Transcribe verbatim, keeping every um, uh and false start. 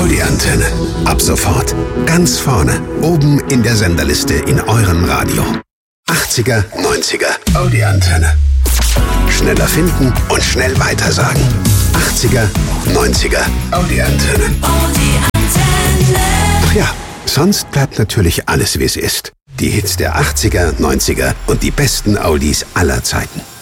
Audi-Antenne. Ab sofort ganz vorne, oben in der Senderliste in eurem Radio. achtziger, neunziger Audi-Antenne. Schneller finden und schnell weitersagen. achtziger, neunziger Audi-Antenne. Ach ja, sonst bleibt natürlich alles, wie es ist. Die Hits der achtziger, neunziger und die besten Audis aller Zeiten.